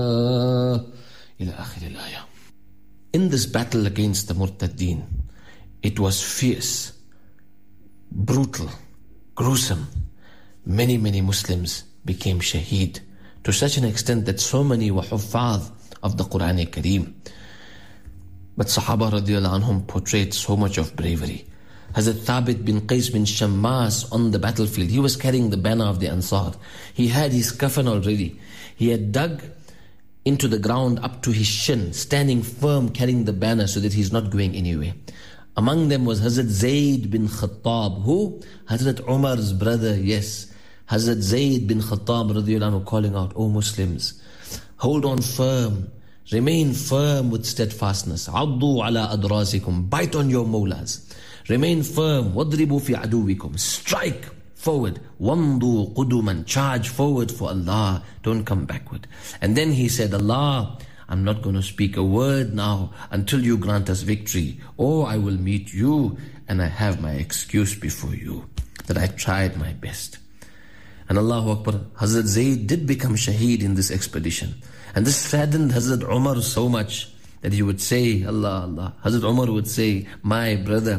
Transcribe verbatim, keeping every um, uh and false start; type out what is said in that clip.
ila akhir al-ayah. In this battle against the Murtaddeen, it was fierce, brutal, gruesome. Many, many Muslims became shaheed to such an extent that so many were huffaz of the Quran Kareem. But Sahaba radiallahu anhum portrayed so much of bravery. Hazrat Thabit bin Qais bin Shammas on the battlefield, he was carrying the banner of the Ansar. He had his kafan already. He had dug into the ground up to his shin, standing firm, carrying the banner so that he's not going anywhere. Among them was Hazrat Zayd bin Khattab. Who? Hazrat Umar's brother, yes. Hazrat Zayd bin Khattab radiallahu anhu calling out, O Muslims, hold on firm, remain firm with steadfastness. Addu ala adrasikum, bite on your molars. Remain firm. Wadribu fi aduwikum, strike forward. Wandu quduman, charge forward for Allah. Don't come backward. And then he said, Allah, I'm not going to speak a word now until you grant us victory, or I will meet you and I have my excuse before you that I tried my best. And Allahu Akbar, Hazrat Zayd did become shaheed in this expedition. And this saddened Hazrat Umar so much that he would say, Allah, Allah. Hazrat Umar would say, my brother,